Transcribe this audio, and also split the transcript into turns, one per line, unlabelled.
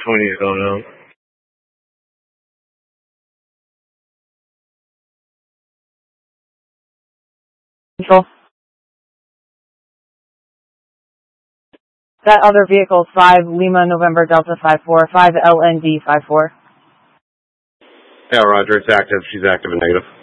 20 is going on.
Control. That other vehicle 5 Lima November Delta 545 LND 54.
Yeah, Roger, it's active. She's active and negative.